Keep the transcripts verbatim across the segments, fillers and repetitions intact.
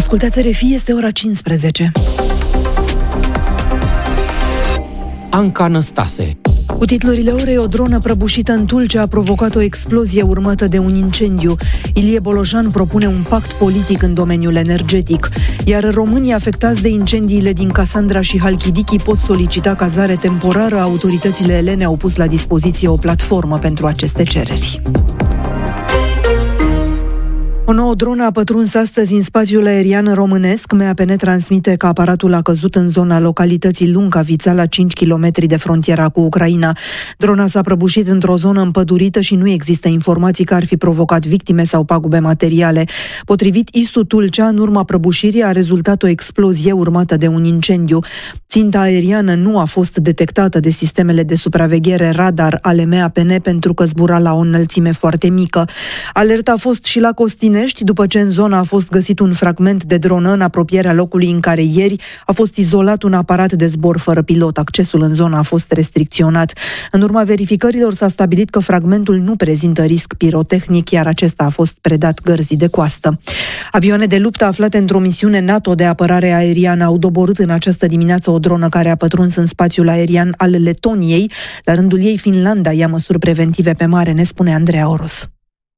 Ascultați R F I, este ora cincisprezece. Anca Năstase. Cu titlurile orei, o dronă prăbușită în Tulcea a provocat o explozie urmată de un incendiu. Ilie Bolojan propune un pact politic în domeniul energetic. Iar românii afectați de incendiile din Cassandra și Halkidiki pot solicita cazare temporară. Autoritățile elene au pus la dispoziție o platformă pentru aceste cereri. O nouă dronă a pătruns astăzi în spațiul aerian românesc. M A P N transmite că aparatul a căzut în zona localității Luncavița, la cinci kilometri de frontiera cu Ucraina. Drona s-a prăbușit într-o zonă împădurită și nu există informații că ar fi provocat victime sau pagube materiale. Potrivit I S U Tulcea, în urma prăbușirii a rezultat o explozie urmată de un incendiu. Ținta aeriană nu a fost detectată de sistemele de supraveghere radar ale M A P N pentru că zbura la o înălțime foarte mică. Alerta a fost și la Costine, după ce în zona a fost găsit un fragment de dronă în apropierea locului în care ieri a fost izolat un aparat de zbor fără pilot. Accesul în zonă a fost restricționat. În urma verificărilor s-a stabilit că fragmentul nu prezintă risc pirotehnic, iar acesta a fost predat gărzii de coastă. Avioane de luptă aflate într-o misiune NATO de apărare aeriană au doborât în această dimineață o dronă care a pătruns în spațiul aerian al Letoniei. La rândul ei, Finlanda ia măsuri preventive pe mare, ne spune Andreea Oros.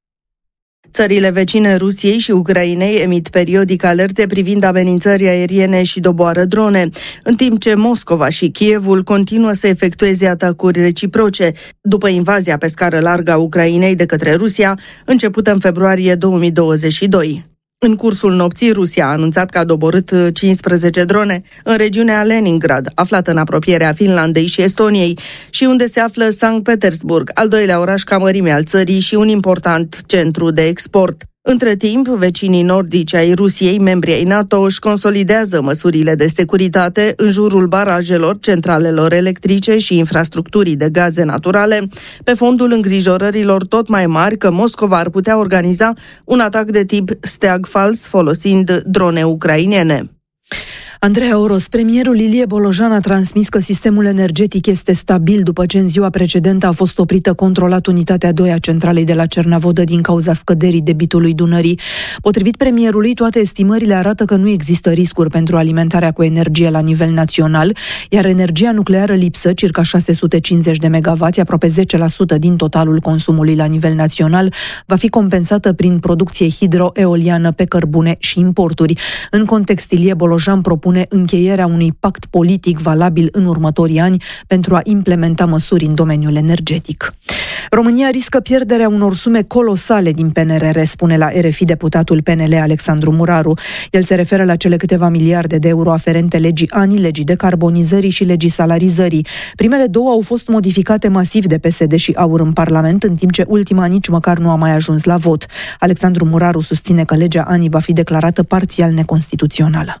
Țările vecine Rusiei și Ucrainei emit periodic alerte privind amenințări aeriene și doboară drone, în timp ce Moscova și Kievul continuă să efectueze atacuri reciproce, după invazia pe scară largă a Ucrainei de către Rusia, începută în februarie două mii douăzeci și doi. În cursul nopții, Rusia a anunțat că a doborât cincisprezece drone în regiunea Leningrad, aflată în apropierea Finlandei și Estoniei, și unde se află Sankt Petersburg, al doilea oraș ca mărime al țării și un important centru de export. Între timp, vecinii nordici ai Rusiei, membri ai NATO, își consolidează măsurile de securitate în jurul barajelor, centralelor electrice și infrastructurii de gaze naturale, pe fondul îngrijorărilor tot mai mari că Moscova ar putea organiza un atac de tip steag fals folosind drone ucrainene. Andreea Oros, premierul Ilie Bolojan a transmis că sistemul energetic este stabil după ce în ziua precedentă a fost oprită controlat unitatea doi a centralei de la Cernavodă din cauza scăderii debitului Dunării. Potrivit premierului, toate estimările arată că nu există riscuri pentru alimentarea cu energie la nivel național, iar energia nucleară lipsă, circa șase sute cincizeci de megawatți, aproape zece la sută din totalul consumului la nivel național, va fi compensată prin producție hidroeoliană pe cărbune și importuri. În context, Ilie Bolojan propune încheierea unui pact politic valabil în următorii ani pentru a implementa măsuri în domeniul energetic. România riscă pierderea unor sume colosale din P N R R, spune la R F I deputatul P N L Alexandru Muraru. El se referă la cele câteva miliarde de euro aferente legii A N I, legii decarbonizării și legii salarizării. Primele două au fost modificate masiv de P S D și AUR în Parlament, în timp ce ultima nici măcar nu a mai ajuns la vot. Alexandru Muraru susține că legea A N I va fi declarată parțial neconstituțională.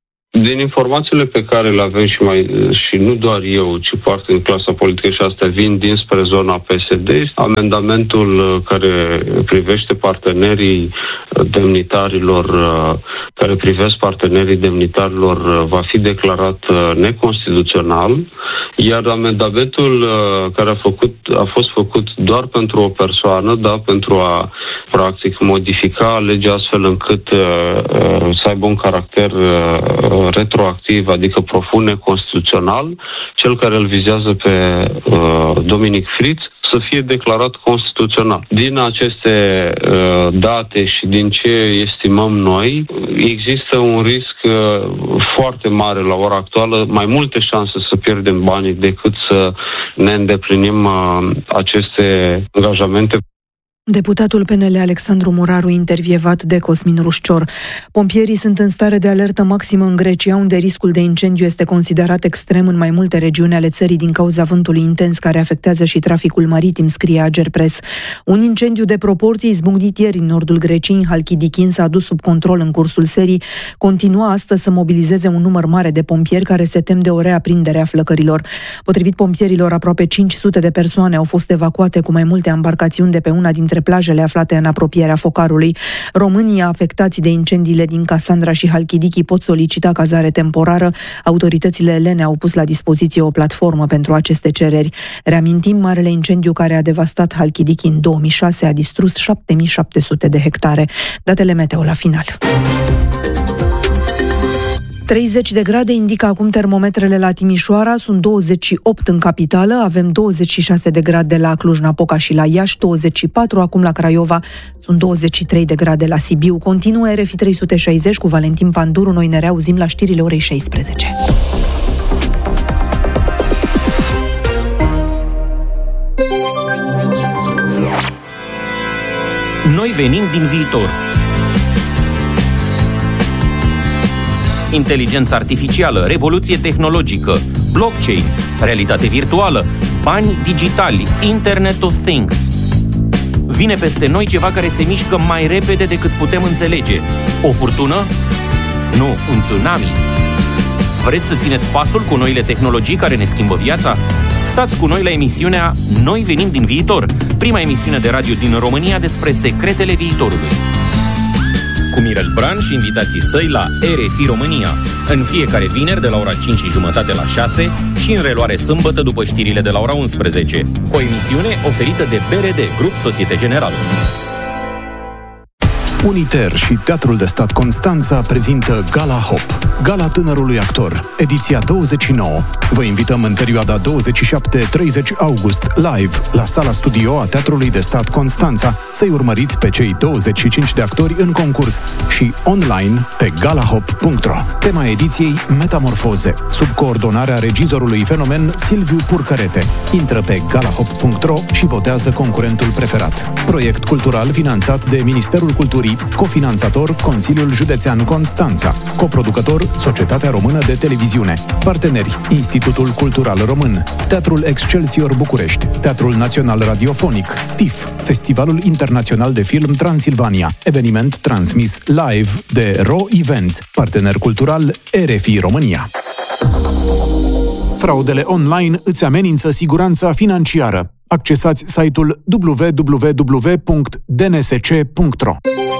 Din informațiile pe care le avem și mai și nu doar eu, ci parte din clasa politică și astea vin dinspre zona P S D, amendamentul care privește partenerii demnitarilor, care privesc partenerii demnitarilor va fi declarat neconstituțional, iar amendamentul care a, făcut, a fost făcut doar pentru o persoană, da, pentru a practic modifica legea astfel încât să aibă un caracter retroactiv, adică profund neconstituțional, cel care îl vizează pe uh, Dominic Friț, să fie declarat constituțional. Din aceste uh, date și din ce estimăm noi, există un risc uh, foarte mare la ora actuală, mai multe șanse să pierdem banii decât să ne îndeplinim uh, aceste angajamente. Deputatul P N L Alexandru Muraru, intervievat de Cosmin Rușcior. Pompierii sunt în stare de alertă maximă în Grecia, unde riscul de incendiu este considerat extrem în mai multe regiuni ale țării din cauza vântului intens care afectează și traficul maritim, scrie Agerpres. Un incendiu de proporții izbucnit ieri în nordul Greciei, în Halkidiki, s-a adus sub control în cursul serii. Continua astăzi să mobilizeze un număr mare de pompieri care se tem de o reaprindere a flăcărilor. Potrivit pompierilor, aproape cinci sute de persoane au fost evacuate cu mai multe embarcațiuni de pe una dintre plajele aflate în apropierea focarului. Românii afectați de incendiile din Cassandra și Halkidiki pot solicita cazare temporară. Autoritățile elene au pus la dispoziție o platformă pentru aceste cereri. Reamintim, marele incendiu care a devastat Halkidiki în două mii șase a distrus șapte mii șapte sute de hectare. Datele meteo la final. treizeci de grade indică acum termometrele la Timișoara, sunt douăzeci și opt în capitală, avem douăzeci și șase de grade la Cluj-Napoca și la Iași, douăzeci și patru acum la Craiova, sunt douăzeci și trei de grade la Sibiu. Continuă R F I trei sute șaizeci cu Valentin Panduru, noi ne reauzim la știrile orei șaisprezece. Noi venim din viitor. Inteligență artificială, revoluție tehnologică, blockchain, realitate virtuală, bani digitali, Internet of Things. Vine peste noi ceva care se mișcă mai repede decât putem înțelege. O furtună? Nu, un tsunami. Vreți să țineți pasul cu noile tehnologii care ne schimbă viața? Stați cu noi la emisiunea Noi venim din viitor, prima emisiune de radio din România despre secretele viitorului. Cu Mirel Bran și invitații săi la R F I România, în fiecare vineri de la ora cinci și jumătate la șase și în reluare sâmbătă după știrile de la ora unsprezece. O emisiune oferită de B R D, Grup Societe Generală. Uniter și Teatrul de Stat Constanța prezintă Gala Hop, Gala Tânărului Actor, ediția douăzeci și nouă. Vă invităm în perioada douăzeci și șapte treizeci august, live, la sala studio a Teatrului de Stat Constanța, să-i urmăriți pe cei douăzeci și cinci de actori în concurs și online pe galahop punct ro. Tema ediției, Metamorfoze, sub coordonarea regizorului fenomen Silviu Purcărete. Intră pe galahop punct ro și votează concurentul preferat. Proiect cultural finanțat de Ministerul Culturii, cofinanțator Consiliul Județean Constanța, coproducător Societatea Română de Televiziune, parteneri Institutul Cultural Român, Teatrul Excelsior București, Teatrul Național Radiofonic, T I F, Festivalul Internațional de Film Transilvania, eveniment transmis live de Ro Events, partener cultural R F I România. Fraudele online îți amenință siguranța financiară. Accesați site-ul w w w punct d n s c punct ro.